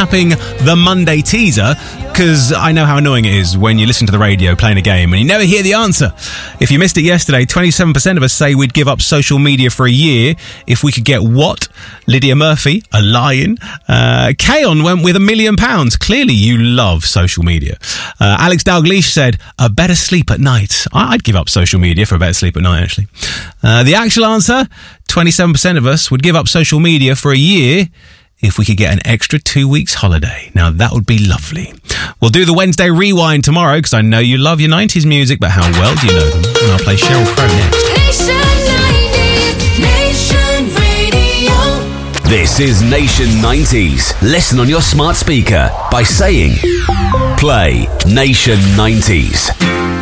recapping the Monday teaser, because I know how annoying it is when you listen to the radio playing a game and you never hear the answer. If you missed it yesterday, 27% of us say we'd give up social media for a year if we could get what? Lydia Murphy, a lion. Kaon went with £1 million. Clearly you love social media. Alex Dalgleish said, a better sleep at night. I'd give up social media for a better sleep at night, actually. The actual answer, 27% of us would give up social media for a year if we could get an extra 2 weeks holiday. Now, that would be lovely. We'll do the Wednesday Rewind tomorrow, because I know you love your 90s music, but how well do you know them? And I'll play Sheryl Crow next. Nation 90s, Nation Radio. This is Nation 90s. Listen on your smart speaker by saying, play Nation 90s.